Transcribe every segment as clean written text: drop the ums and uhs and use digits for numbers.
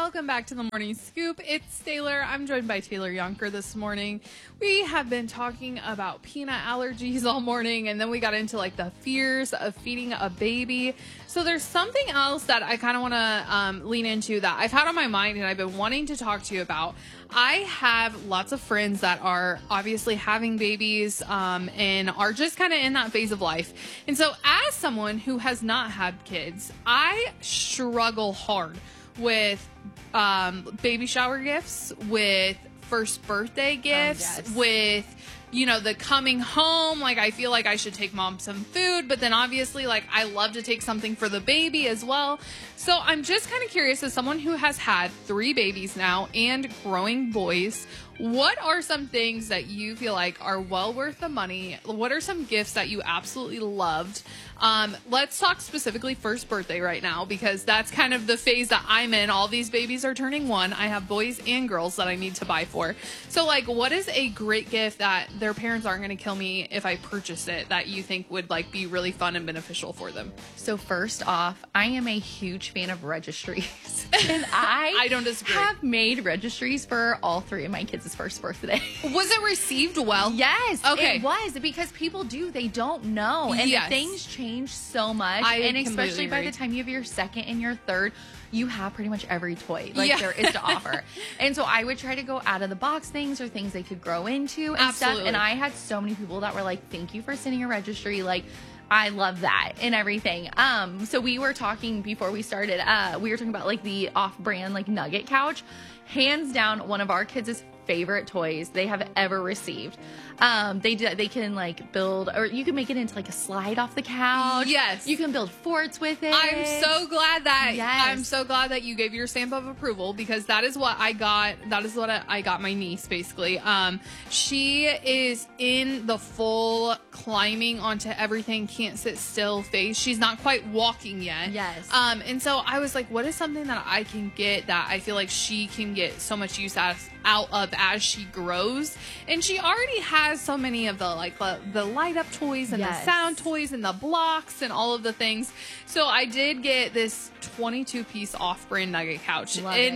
Welcome back to the Morning Scoop. It's Taylor. I'm joined by Taylor Yonker this morning. We have been talking about peanut allergies all morning, and then we got into like the fears of feeding a baby. So there's something else that I kind of want to lean into that I've had on my mind and I've been wanting to talk to you about. I have lots of friends that are obviously having babies and are just kind of in that phase of life. And so as someone who has not had kids, I struggle hard with baby shower gifts, with first birthday gifts, with, you know, the coming home. Like, I feel like I should take mom some food, but then obviously, like, I love to take something for the baby as well. So I'm just kind of curious, as someone who has had 3 babies now and growing boys, what are some things that you feel like are well worth the money? What are some gifts that you absolutely loved? Let's talk specifically first birthday right now, because that's kind of the phase that I'm in. All these babies are turning 1. I have boys and girls that I need to buy for. So, like, what is a great gift that their parents aren't going to kill me if I purchase it that you think would, like, be really fun and beneficial for them? So first off, I am a huge fan of registries. And I don't disagree. Have made registries for all 3 of my kids' first birthday. Was it received well? Yes. Okay. It was, because people they don't know. And Yes. things change so much. And especially by the time you have your second and your third, you have pretty much every toy there is to offer. And so I would try to go out of the box things or things they could grow into and stuff. And I had so many people that were like, thank you for sending a registry. Like, I love that and everything. So we were talking before we started, we were talking about like the off-brand like Nugget couch. Hands down, one of our kids' favorite toys they have ever received. They can like build, or you can make it into like a slide off the couch. Yes. You can build forts with it. I'm so glad that you gave your stamp of approval, because that is what I got. That is what I got my niece, basically. She is in the full climbing onto everything, can't sit still phase. She's not quite walking yet. Yes. And so I was like, what is something that I can get that I feel like she can get so much use out of as she grows? And she already has so many of the light up toys and the sound toys and the blocks and all of the things. So I did get this 22-piece off-brand Nugget couch.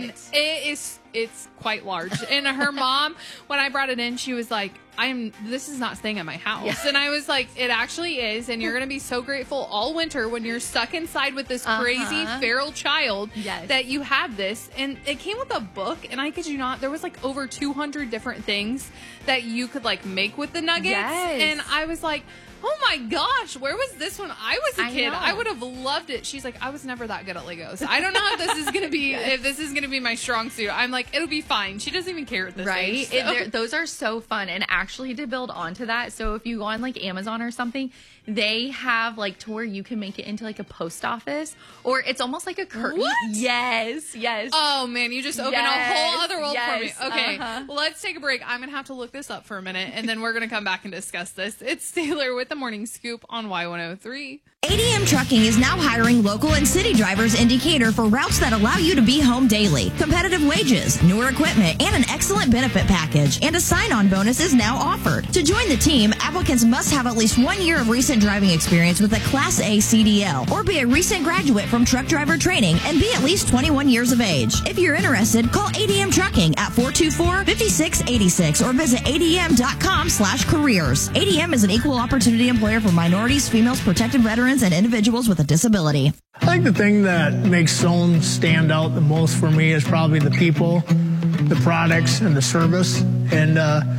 It's quite large. And her mom, when I brought it in, she was like, this is not staying at my house. Yeah. And I was like, it actually is. And you're going to be so grateful all winter when you're stuck inside with this crazy feral child that you have this. And it came with a book. And I kid you not, there was like over 200 different things that you could like make with the nuggets. Yes. And I was like, oh my gosh, where was this when I was a kid? I would have loved it. She's like, I was never that good at Legos. I don't know if this is going to be if this is going to be my strong suit. I'm like, it'll be fine. She doesn't even care at this age. So. Those are so fun. And actually, to build onto that, so if you go on like Amazon or something, they have like to where you can make it into like a post office, or it's almost like a curtain. What? Yes. Oh man, you just opened a whole other world for me. Okay, let's take a break. I'm gonna have to look this up for a minute, and then we're gonna come back and discuss this. It's Taylor with the Morning Scoop on Y103. ADM Trucking is now hiring local and city drivers in Decatur for routes that allow you to be home daily. Competitive wages, newer equipment, and an excellent benefit package. And a sign-on bonus is now offered. To join the team, applicants must have at least 1 year of recent driving experience with a Class A CDL, or be a recent graduate from truck driver training and be at least 21 years of age. If you're interested, call ADM Trucking at 424-5686 or visit adm.com/careers. ADM is an equal opportunity employer for minorities, females, protected veterans, and individuals with a disability. I think the thing that makes Zone stand out the most for me is probably the people, the products, and the service. And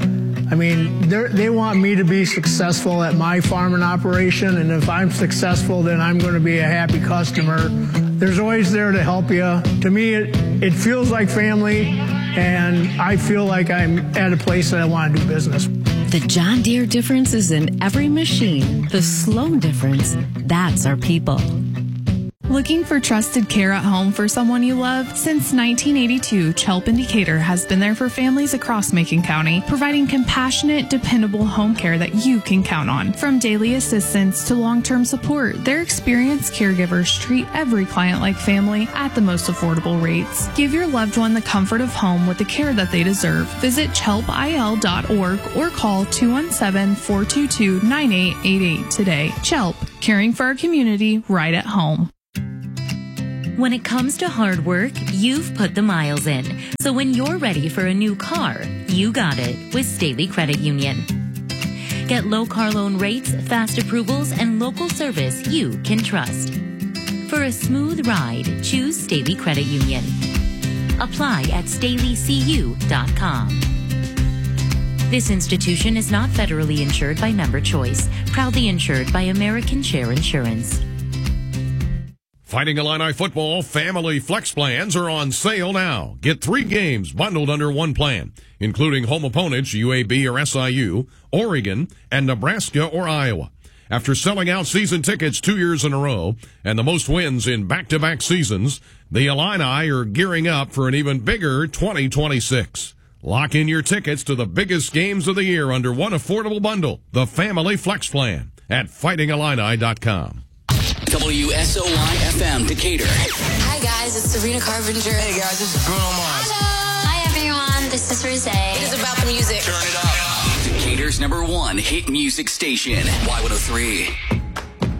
I mean, they want me to be successful at my farming operation, and if I'm successful, then I'm going to be a happy customer. There's always there to help you. To me, it feels like family, and I feel like I'm at a place that I want to do business. The John Deere difference is in every machine. The Sloan difference, that's our people. Looking for trusted care at home for someone you love? Since 1982, Chelp in Decatur has been there for families across Macon County, providing compassionate, dependable home care that you can count on. From daily assistance to long-term support, their experienced caregivers treat every client like family at the most affordable rates. Give your loved one the comfort of home with the care that they deserve. Visit chelpil.org or call 217-422-9888 today. Chelp, caring for our community right at home. When it comes to hard work, you've put the miles in. So when you're ready for a new car, you got it with Staley Credit Union. Get low car loan rates, fast approvals, and local service you can trust. For a smooth ride, choose Staley Credit Union. Apply at StaleyCU.com. This institution is not federally insured by Member Choice, proudly insured by American Share Insurance. Fighting Illini football family flex plans are on sale now. Get 3 games bundled under one plan, including home opponents UAB or SIU, Oregon, and Nebraska or Iowa. After selling out season tickets 2 years in a row and the most wins in back-to-back seasons, the Illini are gearing up for an even bigger 2026. Lock in your tickets to the biggest games of the year under one affordable bundle, the Family Flex Plan, at fightingillini.com. WSOY-FM Decatur. Hi guys, it's Sabrina Carpenter. Hey guys, this is Bruno Mars. Hello. Hi everyone, this is Rosé. It is about the music. Turn it up. Decatur's #1 hit music station, Y103.